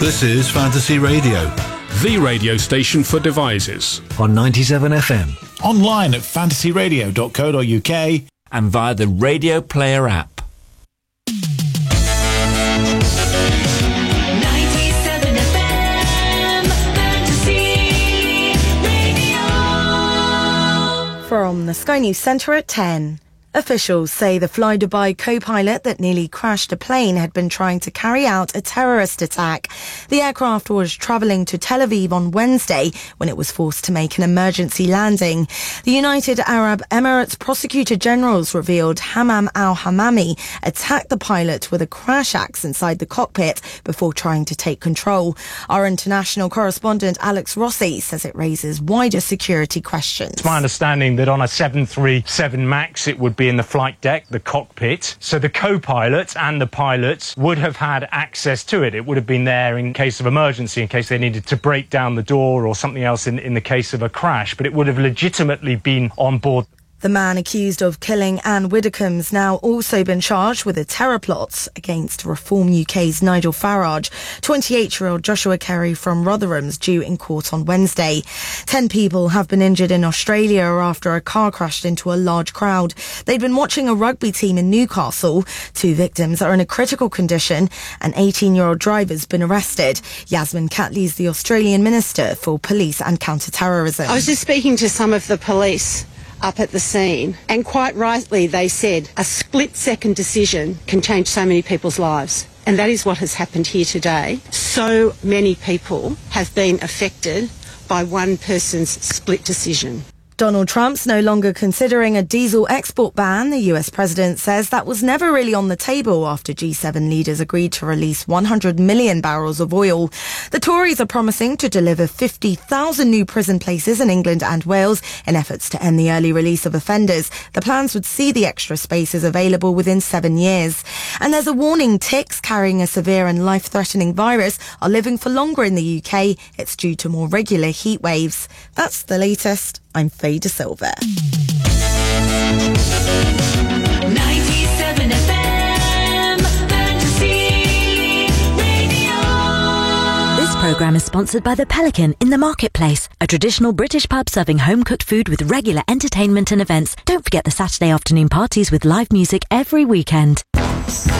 This is Fantasy Radio, the radio station for devices. On 97 FM. Online at fantasyradio.co.uk and via the Radio Player app. 97 FM, Fantasy Radio. From the Sky News Centre at 10. Officials say the Fly Dubai co-pilot that nearly crashed a plane had been trying to carry out a terrorist attack. The aircraft was travelling to Tel Aviv on Wednesday when it was forced to make an emergency landing. The United Arab Emirates Prosecutor Generals revealed Hammam al-Hammami attacked the pilot with a crash axe inside the cockpit before trying to take control. Our international correspondent Alex Rossi says it raises wider security questions. It's my understanding that on a 737 MAX it would be in the flight deck, the cockpit. So the co-pilot and the pilots would have had access to it. It would have been there in case of emergency, in case they needed to break down the door or something else in the case of a crash. But it would have legitimately been on board. The man accused of killing Anne Widdecombe's now also been charged with a terror plot against Reform UK's Nigel Farage. 28-year-old Joshua Carey from Rotherham's due in court on Wednesday. 10 people have been injured in Australia after a car crashed into a large crowd. They'd been watching a rugby team in Newcastle. 2 victims are in a critical condition. An 18-year-old driver's been arrested. Yasmin Catley's the Australian Minister for Police and Counter-Terrorism. I was just speaking to some of the police up at the scene, and quite rightly they said a split-second decision can change so many people's lives. And that is what has happened here today. So many people have been affected by one person's split decision. Donald Trump's no longer considering a diesel export ban. The US president says that was never really on the table after G7 leaders agreed to release 100 million barrels of oil. The Tories are promising to deliver 50,000 new prison places in England and Wales in efforts to end the early release of offenders. The plans would see the extra spaces available within 7 years. And there's a warning ticks carrying a severe and life-threatening virus are living for longer in the UK. It's due to more regular heat waves. That's the latest. I'm Faye De Silva. 97 FM, Fantasy Radio. This programme is sponsored by The Pelican in the Marketplace, a traditional British pub serving home-cooked food with regular entertainment and events. Don't forget the Saturday afternoon parties with live music every weekend.